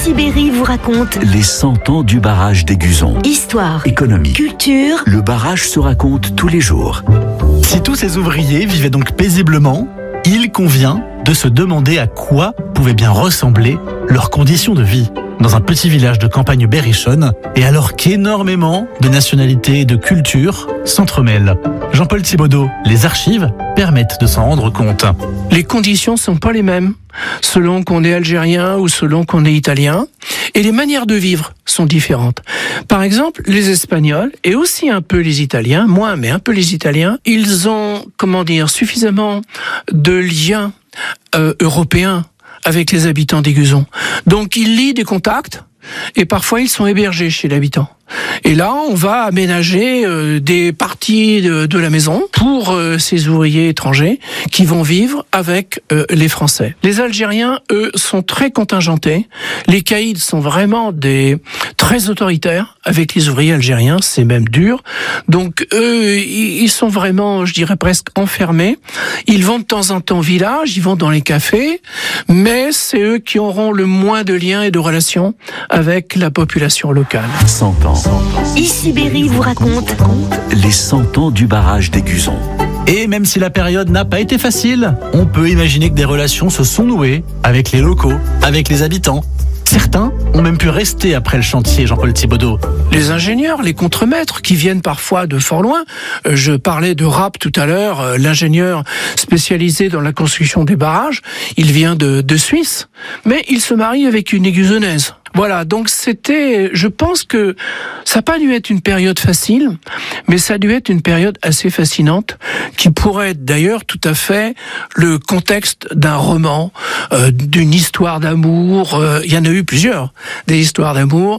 Sibérie vous raconte Les 100 ans du barrage d'Aiguzon. histoire, Économie. culture. Le barrage se raconte tous les jours. Si tous ces ouvriers vivaient donc paisiblement, il convient de se demander à quoi pouvaient bien ressembler leurs conditions de vie dans un petit village de campagne berrichonne, et alors qu'énormément de nationalités et de cultures s'entremêlent. Jean-Paul Thibaudot, les archives permettent de s'en rendre compte. Les conditions sont pas les mêmes selon qu'on est algérien ou selon qu'on est italien, et les manières de vivre sont différentes. Par exemple, les Espagnols et aussi un peu les Italiens, moins mais un peu les Italiens, ils ont suffisamment de liens européens avec les habitants d'Aiguzon. Donc ils lient des contacts et parfois ils sont hébergés chez l'habitant. Et là, on va aménager des parties de la maison pour ces ouvriers étrangers qui vont vivre avec les Français. Les Algériens, eux, sont très contingentés. Les caïds sont vraiment très autoritaires avec les ouvriers algériens, c'est même dur. Donc eux, ils sont vraiment, je dirais presque enfermés. Ils vont de temps en temps au village, ils vont dans les cafés, mais c'est eux qui auront le moins de liens et de relations avec la population locale. 100 ans. Sibérie vous raconte Les 100 ans du barrage d'Aiguzon. Et même si la période n'a pas été facile, on peut imaginer que des relations se sont nouées avec les locaux, avec les habitants. Certains ont même pu rester après le chantier, Jean-Paul Thibaudot. Les ingénieurs, les contremaîtres qui viennent parfois de fort loin. Je parlais de Rapp tout à l'heure, l'ingénieur spécialisé dans la construction des barrages. Il vient de Suisse, mais il se marie avec une aiguzonaise. Voilà, donc je pense que ça n'a pas dû être une période facile, mais ça a dû être une période assez fascinante, qui pourrait être d'ailleurs tout à fait le contexte d'un roman, d'une histoire d'amour. Il y en a eu plusieurs, des histoires d'amour.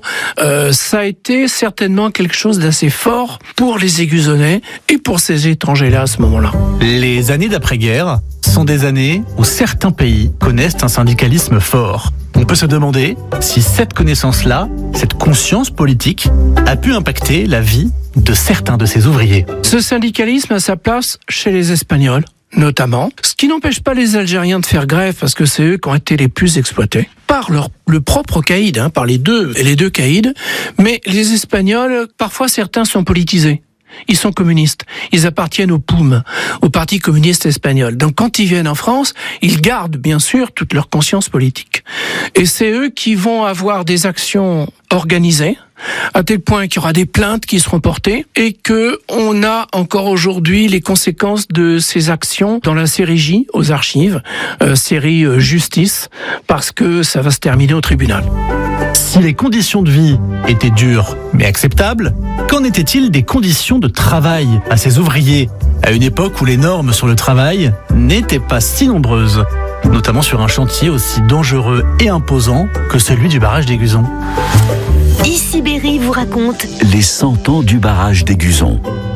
Ça a été certainement quelque chose d'assez fort pour les Aiguzonnais et pour ces étrangers-là à ce moment-là. Les années d'après-guerre sont des années où certains pays connaissent un syndicalisme fort. On peut se demander si cette connaissance-là, cette conscience politique, a pu impacter la vie de certains de ces ouvriers. Ce syndicalisme a sa place chez les Espagnols, notamment, ce qui n'empêche pas les Algériens de faire grève, parce que c'est eux qui ont été les plus exploités par le propre caïd, par les deux caïds. Mais les Espagnols, parfois certains sont politisés. Ils sont communistes. Ils appartiennent au POUM, au Parti communiste espagnol. Donc quand ils viennent en France, ils gardent bien sûr toute leur conscience politique. Et c'est eux qui vont avoir des actions organisées, à tel point qu'il y aura des plaintes qui seront portées et que on a encore aujourd'hui les conséquences de ces actions dans la série J aux archives, série Justice, parce que ça va se terminer au tribunal. Si les conditions de vie étaient dures mais acceptables, qu'en était-il des conditions de travail à ces ouvriers, à une époque où les normes sur le travail n'étaient pas si nombreuses, notamment sur un chantier aussi dangereux et imposant que celui du barrage d'Aiguzon? Sibérie vous raconte Les 100 ans du barrage d'Aiguzon.